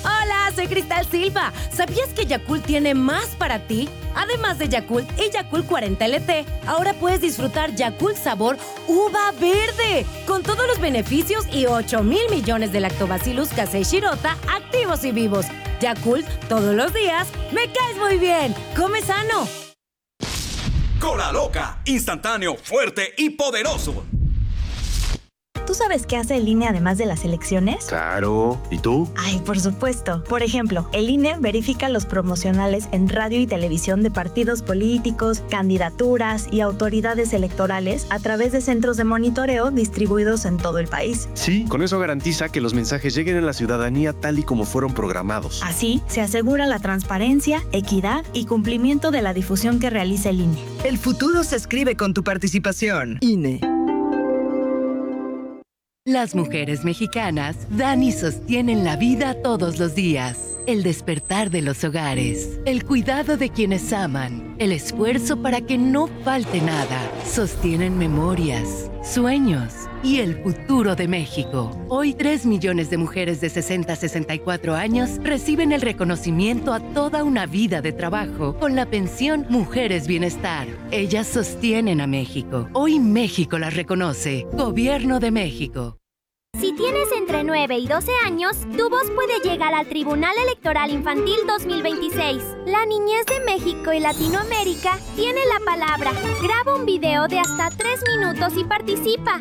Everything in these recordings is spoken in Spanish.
Hola, soy Cristal Silva. ¿Sabías que Yakult tiene más para ti? Además de Yakult y Yakult 40 LT, ahora puedes disfrutar Yakult sabor uva verde, con todos los beneficios y 8,000 millones de lactobacillus casei shirota activos y vivos. Yakult, todos los días, me caes muy bien. Come sano. Cola Loca, instantáneo, fuerte y poderoso. ¿Tú sabes qué hace el INE además de las elecciones? Claro. ¿Y tú? Ay, por supuesto. Por ejemplo, el INE verifica los promocionales en radio y televisión de partidos políticos, candidaturas y autoridades electorales a través de centros de monitoreo distribuidos en todo el país. Sí, con eso garantiza que los mensajes lleguen a la ciudadanía tal y como fueron programados. Así, se asegura la transparencia, equidad y cumplimiento de la difusión que realiza el INE. El futuro se escribe con tu participación. INE. Las mujeres mexicanas dan y sostienen la vida todos los días. El despertar de los hogares, el cuidado de quienes aman, el esfuerzo para que no falte nada. Sostienen memorias, sueños y el futuro de México. Hoy 3 millones de mujeres de 60 a 64 años reciben el reconocimiento a toda una vida de trabajo con la pensión Mujeres Bienestar. Ellas sostienen a México. Hoy México las reconoce. Gobierno de México. Si tienes entre 9 y 12 años, tu voz puede llegar al Tribunal Electoral Infantil 2026. La niñez de México y Latinoamérica tiene la palabra. Graba un video de hasta 3 minutos y participa.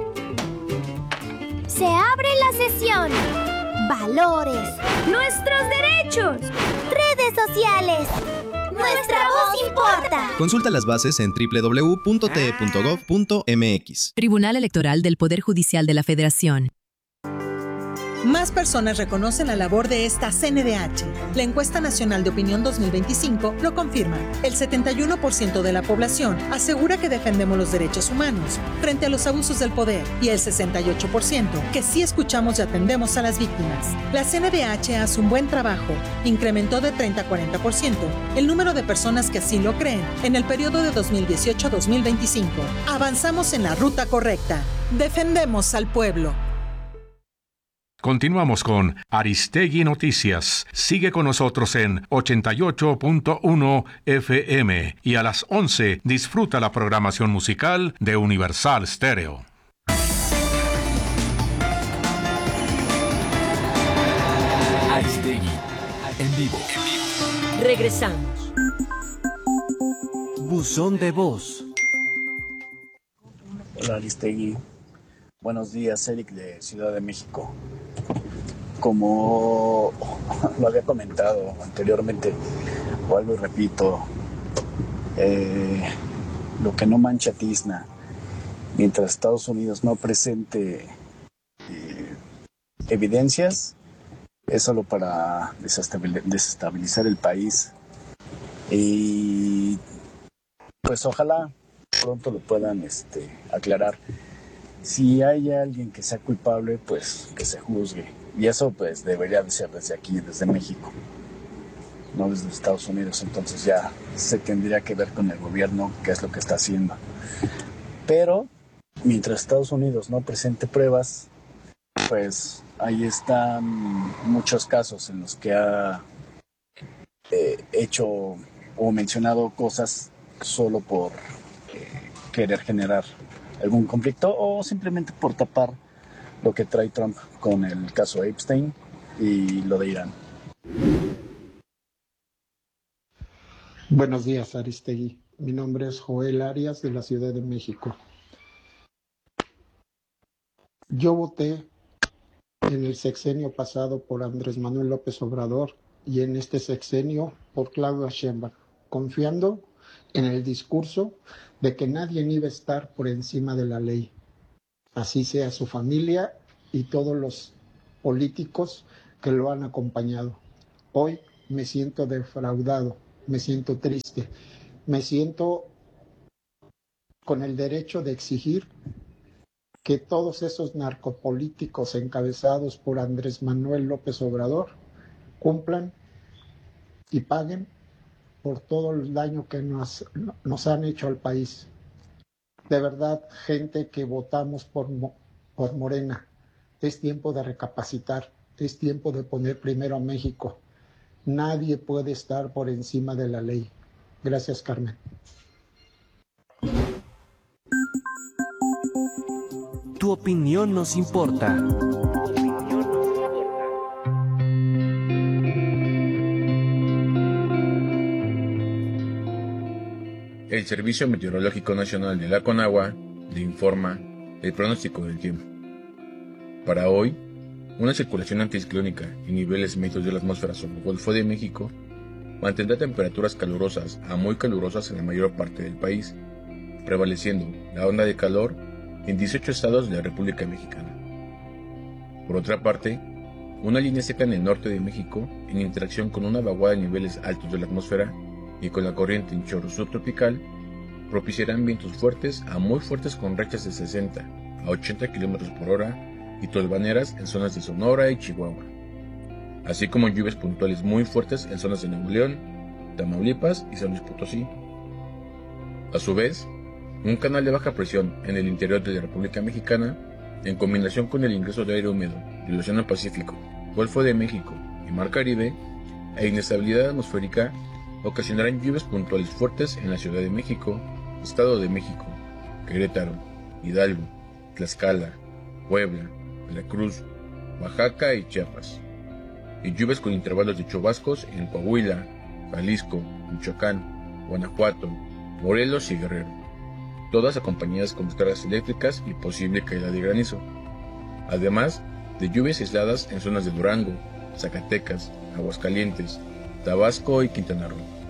Se abre la sesión. Valores. Nuestros derechos. Redes sociales. ¡Nuestra voz importa! Consulta las bases en www.te.gov.mx. Tribunal Electoral del Poder Judicial de la Federación. Más personas reconocen la labor de esta CNDH. La Encuesta Nacional de Opinión 2025 lo confirma. El 71% de la población asegura que defendemos los derechos humanos frente a los abusos del poder y el 68% que sí escuchamos y atendemos a las víctimas. La CNDH hace un buen trabajo. Incrementó de 30 a 40% el número de personas que así lo creen en el periodo de 2018 a 2025. Avanzamos en la ruta correcta. Defendemos al pueblo. Continuamos con Aristegui Noticias. Sigue con nosotros en 88.1 FM y a las 11 disfruta la programación musical de Universal Stereo. Aristegui en vivo. Regresamos. Buzón de voz. Hola Aristegui. Buenos días, Eric de Ciudad de México. Como lo había comentado anteriormente, vuelvo y repito, lo que no mancha tizna, mientras Estados Unidos no presente evidencias, es solo para desestabilizar el país. Y pues ojalá pronto lo puedan aclarar. Si hay alguien que sea culpable, pues que se juzgue. Y eso pues debería de ser desde aquí, desde México, no desde Estados Unidos. Entonces ya se tendría que ver con el gobierno qué es lo que está haciendo. Pero mientras Estados Unidos no presente pruebas, pues ahí están muchos casos en los que ha hecho o mencionado cosas solo por querer generar algún conflicto o simplemente por tapar lo que trae Trump con el caso Epstein y lo de Irán. Buenos días, Aristegui. Mi nombre es Joel Arias, de la Ciudad de México. Yo voté en el sexenio pasado por Andrés Manuel López Obrador y en este sexenio por Claudia Sheinbaum, confiando en el discurso de que nadie iba a estar por encima de la ley, así sea su familia y todos los políticos que lo han acompañado. Hoy me siento defraudado, me siento triste, me siento con el derecho de exigir que todos esos narcopolíticos encabezados por Andrés Manuel López Obrador cumplan y paguen por todo el daño que nos han hecho al país. De verdad, gente que votamos por Morena, es tiempo de recapacitar. Es tiempo de poner primero a México. Nadie puede estar por encima de la ley. Gracias, Carmen. Tu opinión nos importa. El Servicio Meteorológico Nacional de la Conagua le informa el pronóstico del tiempo. Para hoy, una circulación anticiclónica en niveles medios de la atmósfera sobre el Golfo de México mantendrá temperaturas calurosas a muy calurosas en la mayor parte del país, prevaleciendo la onda de calor en 18 estados de la República Mexicana. Por otra parte, una línea seca en el norte de México, en interacción con una vaguada de niveles altos de la atmósfera y con la corriente en chorro subtropical, propiciarán vientos fuertes a muy fuertes con rachas de 60 a 80 km por hora y tolvaneras en zonas de Sonora y Chihuahua, así como lluvias puntuales muy fuertes en zonas de Nuevo León, Tamaulipas y San Luis Potosí. A su vez, un canal de baja presión en el interior de la República Mexicana, en combinación con el ingreso de aire húmedo del Océano Pacífico, Golfo de México y Mar Caribe, e inestabilidad atmosférica, ocasionarán lluvias puntuales fuertes en la Ciudad de México, Estado de México, Querétaro, Hidalgo, Tlaxcala, Puebla, Veracruz, Oaxaca y Chiapas, y lluvias con intervalos de chubascos en Coahuila, Jalisco, Michoacán, Guanajuato, Morelos y Guerrero, todas acompañadas con descargas eléctricas y posible caída de granizo, además de lluvias aisladas en zonas de Durango, Zacatecas, Aguascalientes, Tabasco y Quintana Roo.